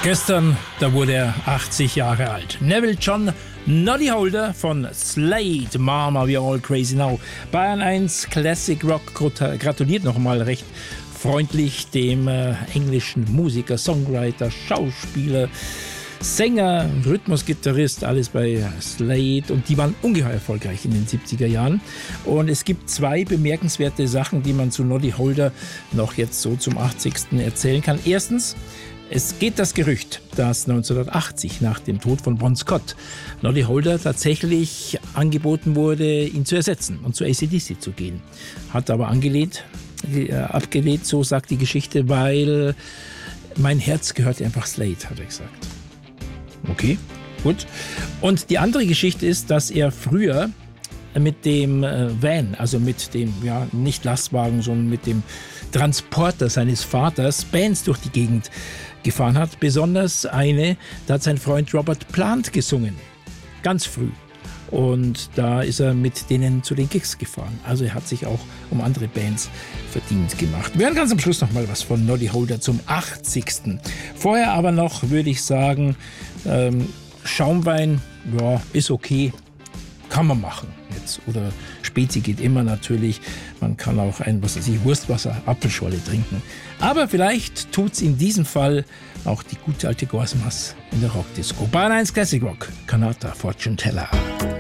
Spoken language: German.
Gestern, da wurde er 80 Jahre alt. Neville John Noddy Holder von Slade, Mama, we're all crazy now. Bayern 1 Classic Rock gratuliert nochmal recht freundlich dem englischen Musiker, Songwriter, Schauspieler, Sänger, Rhythmusgitarrist, alles bei Slade, und die waren ungeheuer erfolgreich in den 70er Jahren. Und es gibt zwei bemerkenswerte Sachen, die man zu Noddy Holder noch jetzt so zum 80. erzählen kann. Erstens, es geht das Gerücht, dass 1980 nach dem Tod von Bon Scott Noddy Holder tatsächlich angeboten wurde, ihn zu ersetzen und zu AC/DC zu gehen. Hat aber abgelehnt, so sagt die Geschichte, weil mein Herz gehört einfach Slade, hat er gesagt. Okay, gut. Und die andere Geschichte ist, dass er früher mit dem Van, also mit dem, ja, nicht Lastwagen, sondern mit dem Transporter seines Vaters Bands durch die Gegend gefahren hat. Besonders eine, da hat sein Freund Robert Plant gesungen. Ganz früh. Und da ist er mit denen zu den Gigs gefahren. Also er hat sich auch um andere Bands verdient gemacht. Wir hören ganz am Schluss noch mal was von Noddy Holder zum 80. Vorher aber noch, würde ich sagen, Schaumwein, ja, ist okay. Kann man machen jetzt. Oder Spezi geht immer natürlich. Man kann auch ein, was weiß ich, Wurstwasser, Apfelschorle trinken. Aber vielleicht tut's in diesem Fall auch die gute alte Gorsmas in der Rockdisco. Bayern 1 Classic Rock, Kanata, Fortune Teller.